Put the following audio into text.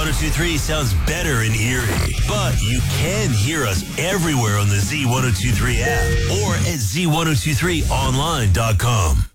Z1023 sounds better in Erie. But you can hear us everywhere on the Z1023 app or at Z1023online.com.